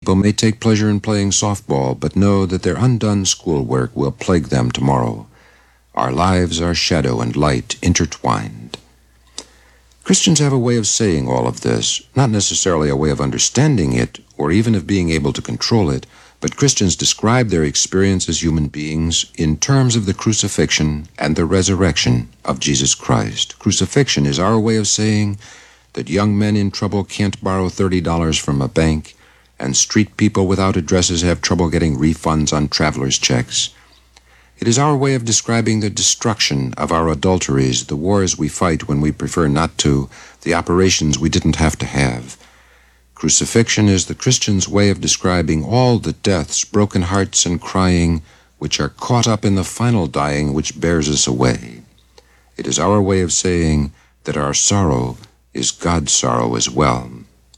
People may take pleasure in playing softball, but know that their undone schoolwork will plague them tomorrow. Our lives are shadow and light intertwined. Christians have a way of saying all of this, not necessarily a way of understanding it or even of being able to control it, but Christians describe their experience as human beings in terms of the crucifixion and the resurrection of Jesus Christ. Crucifixion is our way of saying that young men in trouble can't borrow $30 from a bank, and street people without addresses have trouble getting refunds on traveler's checks. It is our way of describing the destruction of our adulteries, the wars we fight when we prefer not to, the operations we didn't have to have. Crucifixion is the Christian's way of describing all the deaths, broken hearts, and crying which are caught up in the final dying which bears us away. It is our way of saying that our sorrow is God's sorrow as well.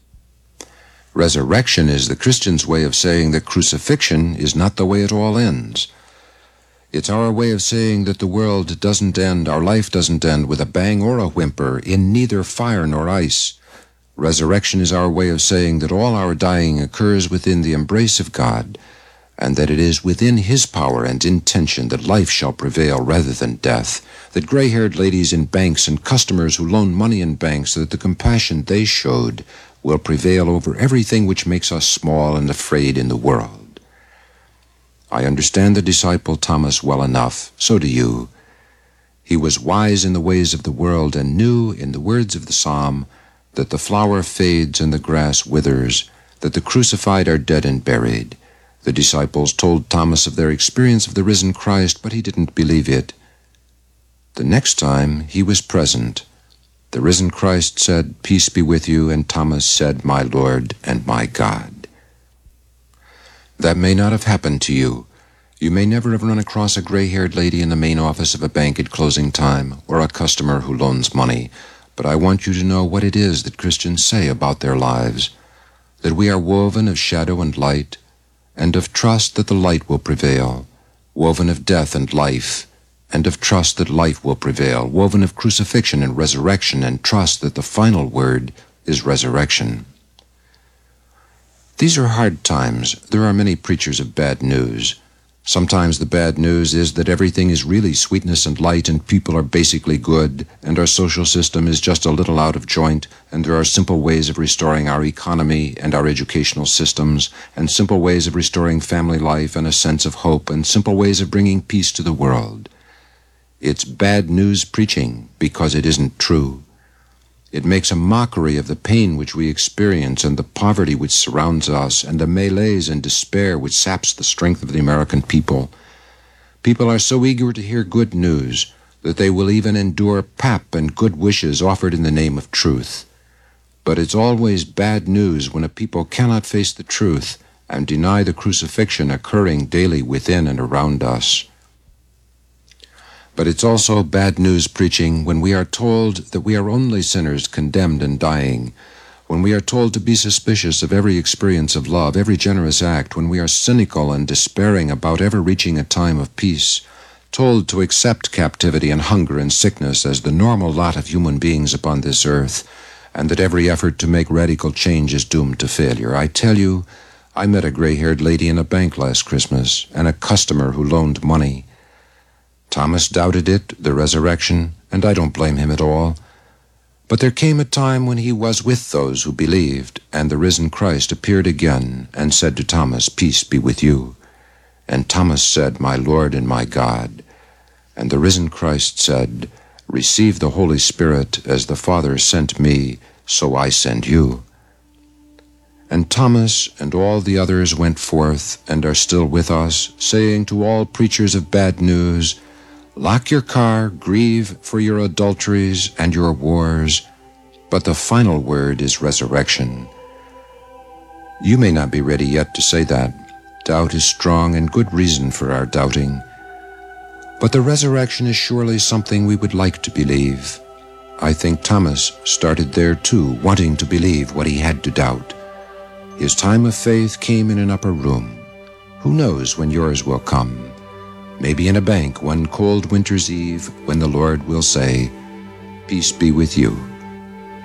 Resurrection is the Christian's way of saying that crucifixion is not the way it all ends. It's our way of saying that the world doesn't end, our life doesn't end with a bang or a whimper, in neither fire nor ice. Resurrection is our way of saying that all our dying occurs within the embrace of God, and that it is within His power and intention that life shall prevail rather than death, that gray-haired ladies in banks and customers who loan money in banks, that the compassion they showed will prevail over everything which makes us small and afraid in the world. I understand the disciple Thomas well enough, so do you. He was wise in the ways of the world and knew, in the words of the psalm, that the flower fades and the grass withers, that the crucified are dead and buried. The disciples told Thomas of their experience of the risen Christ, but he didn't believe it. The next time he was present, the risen Christ said, "Peace be with you," and Thomas said, "My Lord and my God." That may not have happened to you. You may never have run across a gray-haired lady in the main office of a bank at closing time, or a customer who loans money, but I want you to know what it is that Christians say about their lives, that we are woven of shadow and light, and of trust that the light will prevail, woven of death and life, and of trust that life will prevail, woven of crucifixion and resurrection, and trust that the final word is resurrection. These are hard times. There are many preachers of bad news. Sometimes the bad news is that everything is really sweetness and light, and people are basically good, and our social system is just a little out of joint, and there are simple ways of restoring our economy and our educational systems, and simple ways of restoring family life and a sense of hope, and simple ways of bringing peace to the world. It's bad news preaching because it isn't true. It makes a mockery of the pain which we experience and the poverty which surrounds us and the melees and despair which saps the strength of the American people. People are so eager to hear good news that they will even endure pap and good wishes offered in the name of truth. But it's always bad news when a people cannot face the truth and deny the crucifixion occurring daily within and around us. But it's also bad news preaching when we are told that we are only sinners condemned and dying, when we are told to be suspicious of every experience of love, every generous act, when we are cynical and despairing about ever reaching a time of peace, told to accept captivity and hunger and sickness as the normal lot of human beings upon this earth, and that every effort to make radical change is doomed to failure. I tell you, I met a gray-haired lady in a bank last Christmas, and a customer who loaned money. Thomas doubted it, the resurrection, and I don't blame him at all. But there came a time when he was with those who believed, and the risen Christ appeared again and said to Thomas, "Peace be with you." And Thomas said, "My Lord and my God." And the risen Christ said, "Receive the Holy Spirit, as the Father sent me, so I send you." And Thomas and all the others went forth and are still with us, saying to all preachers of bad news, "Lock your car, grieve for your adulteries and your wars, but the final word is resurrection." You may not be ready yet to say that. Doubt is strong and good reason for our doubting. But the resurrection is surely something we would like to believe. I think Thomas started there too, wanting to believe what he had to doubt. His time of faith came in an upper room. Who knows when yours will come? Maybe in a bank one cold winter's eve when the Lord will say, "Peace be with you."